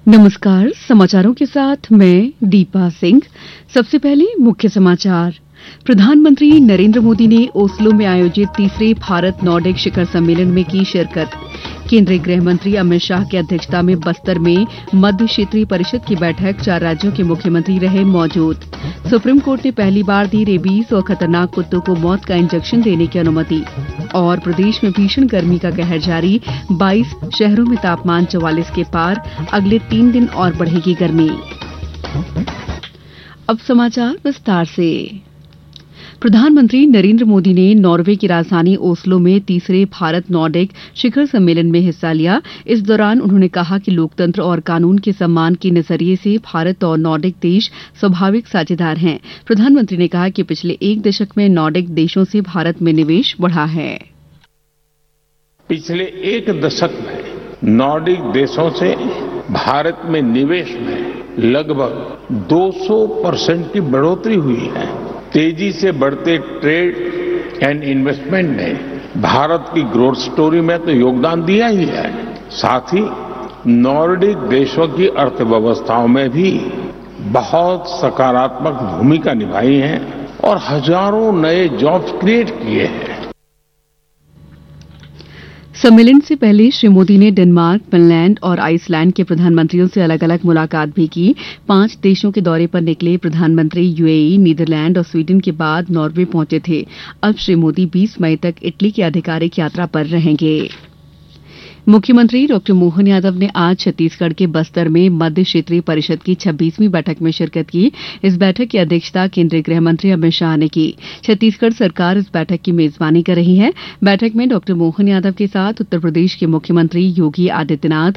नमस्कार। समाचारों के साथ मैं दीपा सिंह। सबसे पहले मुख्य समाचार। प्रधानमंत्री नरेंद्र मोदी ने ओस्लो में आयोजित तीसरे भारत नॉर्डिक शिखर सम्मेलन में की शिरकत। केंद्रीय गृह मंत्री अमित शाह की अध्यक्षता में बस्तर में मध्य क्षेत्रीय परिषद की बैठक 4 राज्यों के मुख्यमंत्री रहे मौजूद। सुप्रीम कोर्ट ने पहली बार दी रेबीज और खतरनाक कुत्तों को मौत का इंजेक्शन देने की अनुमति। और प्रदेश में भीषण गर्मी का कहर जारी, 22 शहरों में तापमान 44 के पार। अगले 3 दिन और बढ़ेगी गर्मी। अब समाचार विस्तार से। प्रधानमंत्री नरेंद्र मोदी ने नॉर्वे की राजधानी ओस्लो में तीसरे भारत नॉर्डिक शिखर सम्मेलन में हिस्सा लिया। इस दौरान उन्होंने कहा कि लोकतंत्र और कानून के सम्मान के नजरिए से भारत और नॉर्डिक देश स्वाभाविक साझेदार हैं। प्रधानमंत्री ने कहा कि पिछले 1 दशक में नॉर्डिक देशों से भारत में निवेश बढ़ा है। पिछले 1 दशक में नॉर्डिक देशों से भारत में निवेश में लगभग 200% की बढ़ोतरी हुई है। तेजी से बढ़ते ट्रेड एंड इन्वेस्टमेंट ने भारत की ग्रोथ स्टोरी में तो योगदान दिया ही है, साथ ही नॉर्डिक देशों की अर्थव्यवस्थाओं में भी बहुत सकारात्मक भूमिका निभाई है और हजारों नए जॉब्स क्रिएट किए हैं। सम्मेलन से पहले श्री मोदी ने डेनमार्क, फिनलैंड और आइसलैंड के प्रधानमंत्रियों से अलग अलग मुलाकात भी की। 5 देशों के दौरे पर निकले प्रधानमंत्री यूएई, नीदरलैंड और स्वीडन के बाद नॉर्वे पहुंचे थे। अब श्री मोदी 20 मई तक इटली की आधिकारिक यात्रा पर रहेंगे। मुख्यमंत्री डॉ मोहन यादव ने आज छत्तीसगढ़ के बस्तर में मध्य क्षेत्रीय परिषद की 26वीं बैठक में शिरकत की। इस बैठक की अध्यक्षता केंद्रीय गृह मंत्री अमित शाह ने की। छत्तीसगढ़ सरकार इस बैठक की मेजबानी कर रही है। बैठक में डॉ मोहन यादव के साथ उत्तर प्रदेश के मुख्यमंत्री योगी आदित्यनाथ,